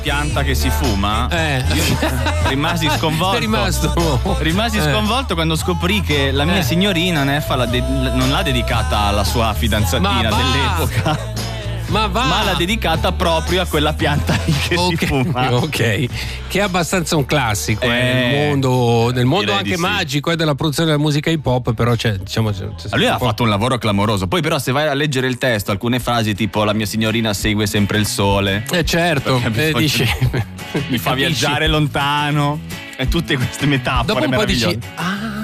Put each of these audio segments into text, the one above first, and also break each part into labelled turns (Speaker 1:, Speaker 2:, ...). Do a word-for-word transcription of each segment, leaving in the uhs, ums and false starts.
Speaker 1: pianta che si fuma,
Speaker 2: Eh.
Speaker 1: io rimasi sconvolto.
Speaker 2: Sei rimasto.
Speaker 1: Rimasi
Speaker 2: Eh.
Speaker 1: sconvolto quando scoprì che la mia
Speaker 2: Eh.
Speaker 1: signorina Neffa l'ha de- non l'ha dedicata alla sua fidanzatina
Speaker 2: Ma va!
Speaker 1: dell'epoca,
Speaker 2: Ma va!
Speaker 1: ma l'ha dedicata proprio a quella pianta lì che
Speaker 2: Ok,
Speaker 1: si fuma.
Speaker 2: ok, che è abbastanza un classico eh,
Speaker 1: Eh,
Speaker 2: nel mondo, nel mondo
Speaker 1: direi
Speaker 2: anche
Speaker 1: di sì.
Speaker 2: magico e della produzione della musica hip hop, però c'è, diciamo, c'è, c'è
Speaker 1: Lui
Speaker 2: un
Speaker 1: ha
Speaker 2: po'-
Speaker 1: fatto un lavoro clamoroso. Poi, però, se vai a leggere il testo, alcune frasi tipo la mia signorina segue sempre il sole,
Speaker 2: Eh certo,
Speaker 1: Perché
Speaker 2: eh,
Speaker 1: bisogna-
Speaker 2: dici,
Speaker 1: mi fa
Speaker 2: capisci?
Speaker 1: viaggiare lontano, e tutte queste metafore
Speaker 2: Dopo un po'
Speaker 1: meravigliose.
Speaker 2: dici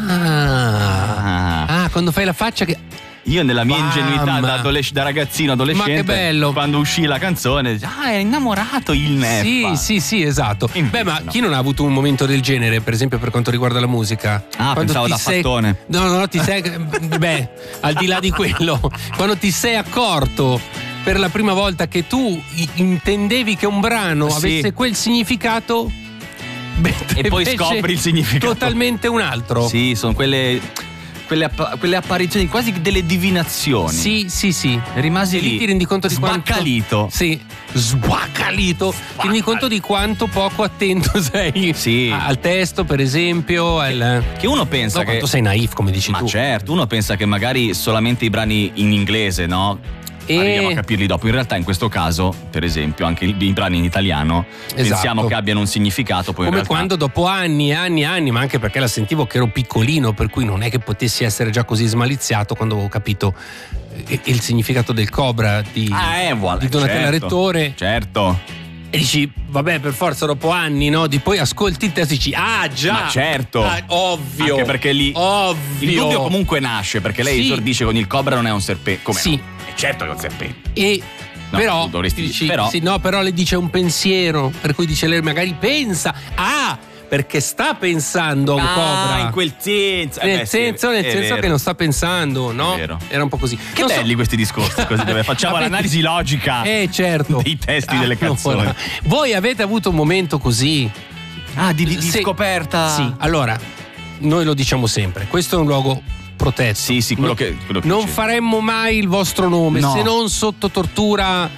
Speaker 2: ah, ah, quando fai la faccia che
Speaker 1: Io nella mia
Speaker 2: Mamma.
Speaker 1: ingenuità da, adolesc- da ragazzino, adolescente,
Speaker 2: Ma che bello.
Speaker 1: quando uscì la canzone, dice, ah, è innamorato il Neffa.
Speaker 2: sì, sì, sì, esatto.
Speaker 1: Invece
Speaker 2: Beh, ma
Speaker 1: no.
Speaker 2: chi non ha avuto un momento del genere, per esempio, per quanto riguarda la musica?
Speaker 1: Ah,
Speaker 2: Quando
Speaker 1: pensavo
Speaker 2: ti
Speaker 1: da
Speaker 2: sei-
Speaker 1: fattone.
Speaker 2: No, no, no, ti sei. Beh, al di là di quello, quando ti sei accorto per la prima volta che tu i- intendevi che un brano
Speaker 1: Sì.
Speaker 2: avesse quel significato. mentre
Speaker 1: E poi
Speaker 2: invece
Speaker 1: scopri il significato.
Speaker 2: Totalmente un altro.
Speaker 1: Sì, sono quelle, quelle, app- quelle apparizioni, quasi delle divinazioni.
Speaker 2: Sì, sì, sì.
Speaker 1: Rimasi
Speaker 2: E lì
Speaker 1: lì,
Speaker 2: ti rendi conto di quanto.
Speaker 1: sbaccalito.
Speaker 2: Sì, sbaccalito. Ti rendi conto di quanto poco attento sei
Speaker 1: Sì.
Speaker 2: a- al testo, per esempio. Al...
Speaker 1: Che uno pensa
Speaker 2: No,
Speaker 1: che...
Speaker 2: quanto sei naif, come dici
Speaker 1: Ma
Speaker 2: tu.
Speaker 1: certo, uno pensa che magari solamente i brani in inglese, no?
Speaker 2: E-
Speaker 1: Arriviamo a capirli dopo. In realtà in questo caso, per esempio, anche i, i brani in italiano pensiamo che abbiano un significato, poi in
Speaker 2: Come
Speaker 1: realtà...
Speaker 2: quando dopo anni e anni e anni, ma anche perché la sentivo che ero piccolino, per cui non è che potessi essere già così smaliziato quando avevo capito eh, il significato del Cobra di,
Speaker 1: Ah, eh, voilà,
Speaker 2: di Donatella
Speaker 1: certo,
Speaker 2: Rettore.
Speaker 1: Certo.
Speaker 2: E dici, vabbè, per forza dopo anni, no? Di poi ascolti il testo e dici, ah già!
Speaker 1: Ma certo.
Speaker 2: Ah, ovvio!
Speaker 1: Anche perché lì
Speaker 2: Ovvio!
Speaker 1: il dubbio comunque nasce, perché lei
Speaker 2: Sì.
Speaker 1: esordisce con il Cobra non è un serpente. Come
Speaker 2: Sì.
Speaker 1: no? È certo che è un serpente.
Speaker 2: E
Speaker 1: No,
Speaker 2: però,
Speaker 1: tu dovresti
Speaker 2: dici,
Speaker 1: dire, però-
Speaker 2: sì, no, però le dice un pensiero, per cui dice lei magari pensa, ah, perché sta pensando a un
Speaker 1: Ah,
Speaker 2: Cobra.
Speaker 1: in quel senso. Eh
Speaker 2: Nel
Speaker 1: beh, sì,
Speaker 2: senso, nel
Speaker 1: è
Speaker 2: senso
Speaker 1: vero.
Speaker 2: che non sta pensando, no?
Speaker 1: È vero.
Speaker 2: Era un po' così.
Speaker 1: Che
Speaker 2: Non so-
Speaker 1: belli questi discorsi, così dove facciamo
Speaker 2: Avete-
Speaker 1: l'analisi logica
Speaker 2: Eh, certo.
Speaker 1: dei testi delle
Speaker 2: Allora,
Speaker 1: canzoni.
Speaker 2: voi avete avuto un momento così?
Speaker 1: Ah, di, di- di
Speaker 2: Se-
Speaker 1: scoperta.
Speaker 2: Sì, allora, noi lo diciamo sempre, questo è un luogo protetto.
Speaker 1: Sì, sì, quello
Speaker 2: No-
Speaker 1: che, quello che
Speaker 2: Non
Speaker 1: dicevi.
Speaker 2: faremmo mai il vostro nome,
Speaker 1: No.
Speaker 2: se non sotto tortura.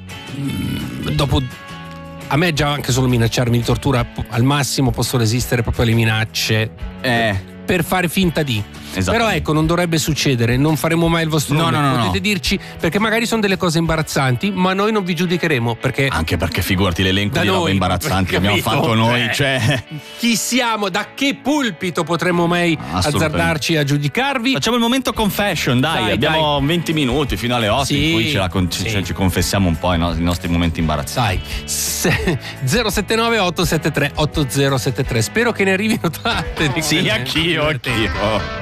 Speaker 2: mm, Dopo, a me già anche solo minacciarmi di tortura, p- al massimo posso resistere proprio alle minacce.
Speaker 1: Eh,
Speaker 2: Per fare finta di.
Speaker 1: Esatto.
Speaker 2: Però ecco, non dovrebbe succedere, non faremo mai il vostro
Speaker 1: No,
Speaker 2: nome.
Speaker 1: no, no,
Speaker 2: Potete
Speaker 1: no.
Speaker 2: dirci, perché magari sono delle cose imbarazzanti, ma noi non vi giudicheremo, perché
Speaker 1: anche perché figurati l'elenco
Speaker 2: Da
Speaker 1: di robe
Speaker 2: noi,
Speaker 1: imbarazzanti che abbiamo
Speaker 2: capito?
Speaker 1: fatto noi,
Speaker 2: Eh.
Speaker 1: cioè.
Speaker 2: chi siamo, da che pulpito potremmo mai
Speaker 1: Assolutamente.
Speaker 2: azzardarci a giudicarvi?
Speaker 1: Facciamo il momento confession, dai,
Speaker 2: Dai,
Speaker 1: abbiamo venti minuti fino alle otto
Speaker 2: Sì,
Speaker 1: in cui ce la con- ci,
Speaker 2: sì.
Speaker 1: cioè, ci confessiamo un po' i, no- i nostri momenti imbarazzanti.
Speaker 2: Sai, se- zero sette nove otto sette tre otto zero sette tre. Spero che ne arrivino tante di
Speaker 1: Sì,
Speaker 2: quelle
Speaker 1: anch'io,
Speaker 2: divertenti.
Speaker 1: anch'io.